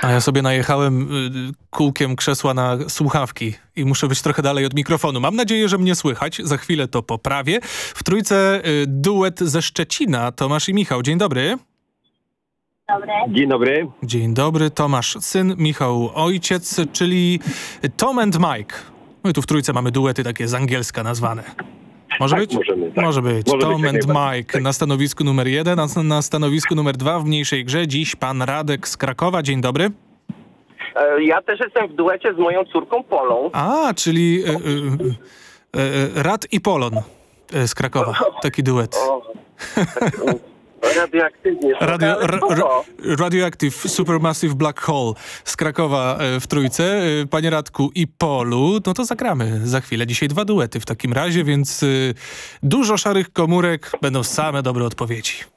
A ja sobie najechałem kółkiem krzesła na słuchawki i muszę być trochę dalej od mikrofonu. Mam nadzieję, że mnie słychać. Za chwilę to poprawię. W trójce duet ze Szczecina, Tomasz i Michał. Dzień dobry. Dobry. Dzień dobry. Dzień dobry, Tomasz syn, Michał ojciec, czyli Tom and Mike. My tu w trójce mamy duety takie z angielska nazwane. Może Tak, być? możemy, tak. Może być. Może Tom być, and jak najbardziej. Mike na stanowisku numer 1, na stanowisku numer 2 w mniejszej grze. Dziś pan Radek z Krakowa. Dzień dobry. Ja też jestem w duecie z moją córką Polą. A, czyli Rad i Polon z Krakowa. Taki duet. Radioaktywnie. Radioactive Supermassive Black Hole z Krakowa w trójce. Panie Radku i Polu, no to zagramy za chwilę. Dzisiaj 2 duety w takim razie, więc dużo szarych komórek, będą same dobre odpowiedzi.